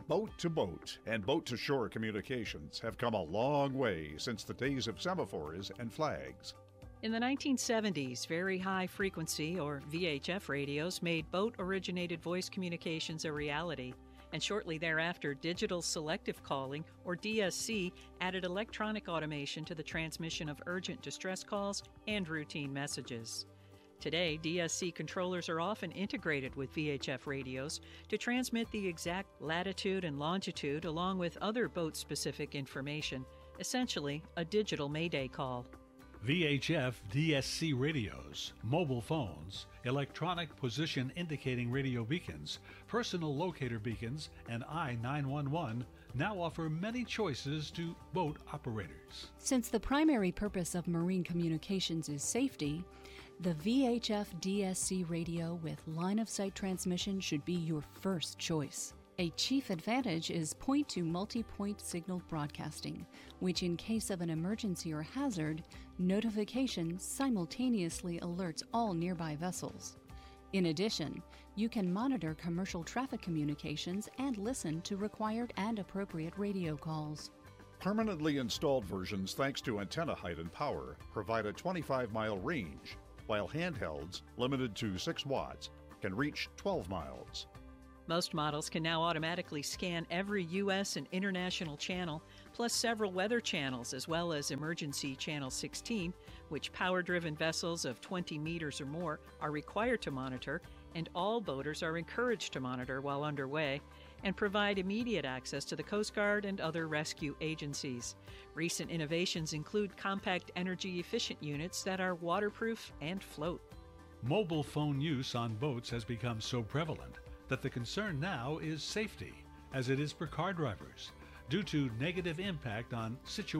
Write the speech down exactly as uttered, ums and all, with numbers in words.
Boat to boat and boat to shore communications have come a long way since the days of semaphores and flags. In the nineteen seventies, very high frequency, or V H F radios, made boat-originated voice communications a reality. And shortly thereafter, digital selective calling, or D S C, added electronic automation to the transmission of urgent distress calls and routine messages. Today, D S C controllers are often integrated with V H F radios to transmit the exact latitude and longitude along with other boat-specific information, essentially a digital mayday call. V H F D S C radios, mobile phones, electronic position indicating radio beacons, personal locator beacons, and I nine one one now offer many choices to boat operators. Since the primary purpose of marine communications is safety, the V H F D S C radio with line-of-sight transmission should be your first choice. A chief advantage is point-to-multi-point signal broadcasting, which in case of an emergency or hazard, notification simultaneously alerts all nearby vessels. In addition, you can monitor commercial traffic communications and listen to required and appropriate radio calls. Permanently installed versions, thanks to antenna height and power, provide a twenty-five mile range, while handhelds, limited to six watts, can reach twelve miles. Most models can now automatically scan every U S and international channel, plus several weather channels, as well as Emergency Channel sixteen, which power-driven vessels of twenty meters or more are required to monitor, and all boaters are encouraged to monitor while underway, and provide immediate access to the Coast Guard and other rescue agencies. Recent innovations include compact energy-efficient units that are waterproof and float. Mobile phone use on boats has become so prevalent that the concern now is safety, as it is for car drivers, due to negative impact on situations